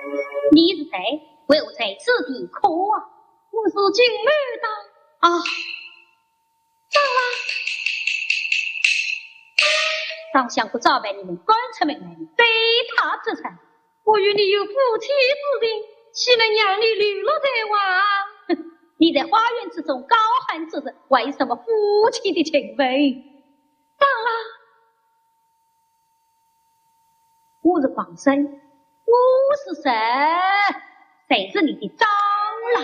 你是谁？为何在此地可啊？ 我是金妹的。 啊， 咋了？ 尚想不早把你们赶出门来，非他之臣。 我与你有夫妻之情，岂能让你流落在外？ 你在花园之中高喊之时，为什么夫妻的情分？ 当然， 我是皇孙，我是神，谁是你的丈